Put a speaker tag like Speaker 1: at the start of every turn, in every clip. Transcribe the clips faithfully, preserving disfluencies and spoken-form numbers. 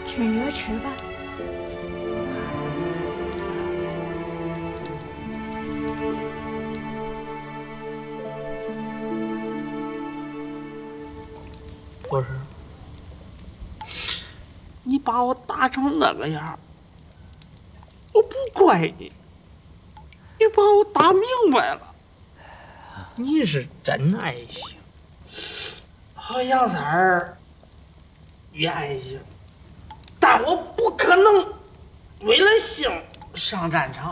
Speaker 1: 趁热吃吧。
Speaker 2: 不是，你把我打成那个样，我不怪你。你把我打明白了，你是真爱惜。和杨三儿也爱惜，但我不可能为了性上战场。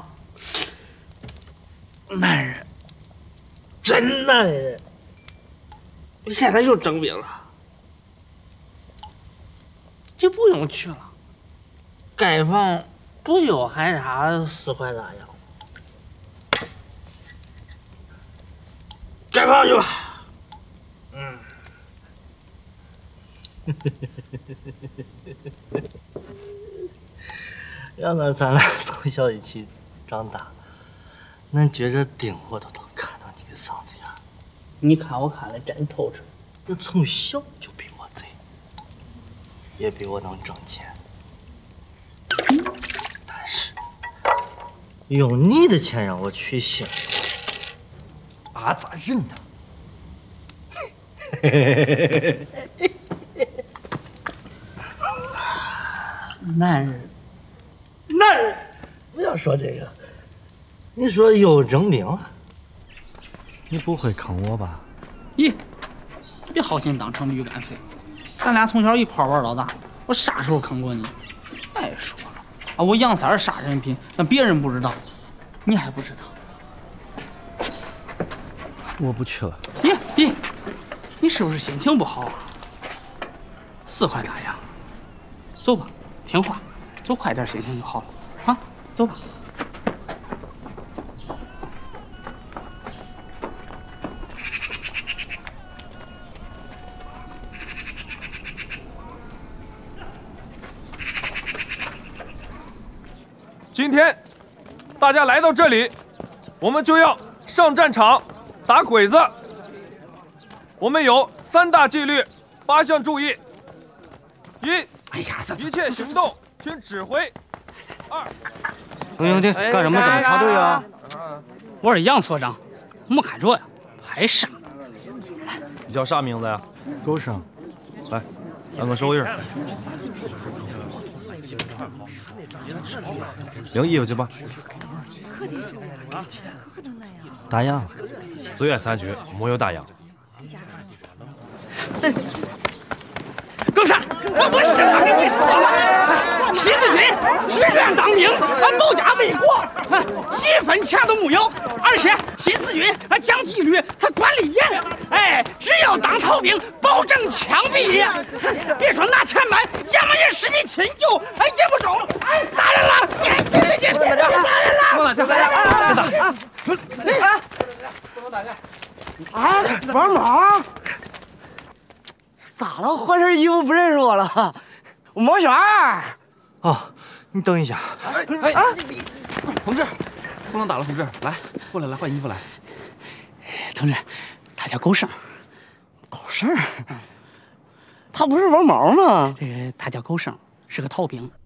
Speaker 2: 男人，真男人。现在又征兵了。你不用去了，盖房不就还差四块大洋？盖房去吧。嗯。
Speaker 3: 要那咱俩从小一起长大，恁觉着丁我都能看到你的嗓子眼。
Speaker 2: 你看我看的真透彻。
Speaker 3: 我从小就比我贼。也比我能挣钱，但是用你的钱让我娶媳妇，俺咋忍呢？
Speaker 2: 男人，男人，
Speaker 3: 不要说这个。你说又征兵了，你不会坑我吧？
Speaker 2: 咦，别好心当成驴肝肺。咱俩从小一块玩到大，我啥时候坑过你？再说了，啊，我杨三儿啥人品，那别人不知道，你还不知道。
Speaker 3: 我不去了。
Speaker 2: 咦咦，你是不是心情不好啊？四块大洋，走吧，听话，走快点，心情就好了。啊，走吧。
Speaker 4: 今天大家来到这里，我们就要上战场打鬼子。我们有三大纪律，八项注意：一，
Speaker 2: 哎呀，
Speaker 4: 一切行动听指挥；二，
Speaker 3: 兄兄弟，干什么？怎么插队啊？
Speaker 2: 我是杨所长，没看着呀，还傻。
Speaker 4: 你叫啥名字呀？
Speaker 3: 狗生。
Speaker 4: 来，按个手印。领衣服去吧。
Speaker 3: 大洋，
Speaker 4: 自愿参军，没有大洋。
Speaker 2: 狗傻，我不是我跟你说了，新四军志愿当兵，保家卫国，一分钱都没有，而且新四军他讲纪律，他管理严，哎，只要当逃兵，保证枪毙。别说拿钱买，要么也是你亲舅，哎，也不中。哎，打人了，见新四军，打人了，打人了，
Speaker 3: 哎，不能打架。哎，帮忙！
Speaker 5: 咋了？换身衣服不认识我了？我毛小二。
Speaker 3: 哦，你等一下。
Speaker 4: 哎哎，同志，不能打了，同志，来，过来，来换衣服来。
Speaker 2: 同志，他叫狗剩。
Speaker 5: 狗剩？他不是王毛吗？
Speaker 2: 这个他叫狗剩，是个逃兵。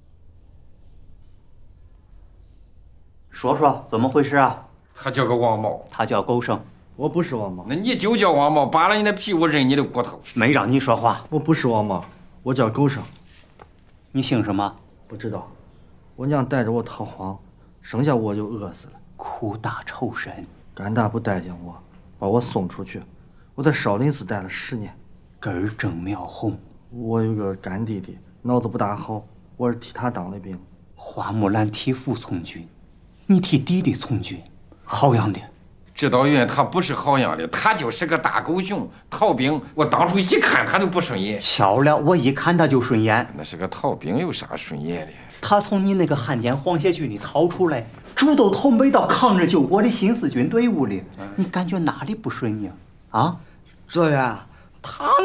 Speaker 6: 说说怎么回事啊？
Speaker 7: 他叫个王毛，
Speaker 6: 他叫狗剩。
Speaker 3: 我不是王毛。
Speaker 7: 那你就叫王毛，扒了你的屁股，认你的骨头。
Speaker 6: 没让你说话。
Speaker 3: 我不是王毛，我叫狗剩。
Speaker 6: 你姓什么？
Speaker 3: 不知道。我娘带着我逃荒，生下我就饿死了。
Speaker 6: 苦大仇深。
Speaker 3: 甘大不待见我，把我送出去。我在少林寺待了十年。
Speaker 6: 根正苗红。
Speaker 3: 我有个干弟弟，脑子不大好，我是替他当的兵。
Speaker 6: 花木兰替父从军，你替弟弟从军，好样的！
Speaker 7: 指导员他不是好样的，他就是个大狗熊逃兵。我当初一看他都不顺眼。
Speaker 6: 巧了，我一看他就顺眼。
Speaker 7: 那是个逃兵，有啥顺眼的？
Speaker 6: 他从你那个汉奸黄歇军里逃出来，主动投奔到抗日救国的新四军队伍里，你感觉哪里不顺眼啊？
Speaker 5: 指导员，他